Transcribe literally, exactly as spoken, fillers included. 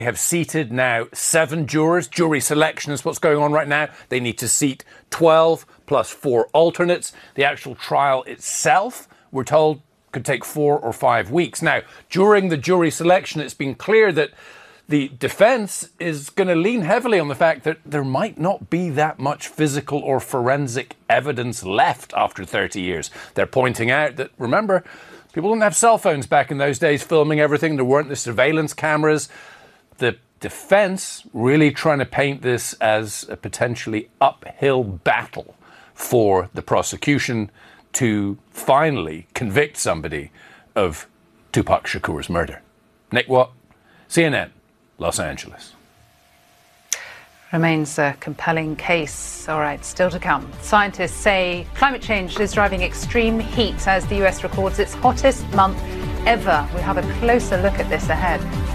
They have seated now seven jurors. Jury selection is what's going on right now. They need to seat twelve plus four alternates. The actual trial itself, we're told, could take four or five weeks. Now, during the jury selection, it's been clear that the defence is going to lean heavily on the fact that there might not be that much physical or forensic evidence left after thirty years. They're pointing out that, remember, people didn't have cell phones back in those days filming everything. There weren't the surveillance cameras. The defence really trying to paint this as a potentially uphill battle for the prosecution to finally convict somebody of Tupac Shakur's murder. Nick Watt, C N N, Los Angeles. Remains a compelling case. All right, still to come. Scientists say climate change is driving extreme heat as the U S records its hottest month ever. We'll have a closer look at this ahead.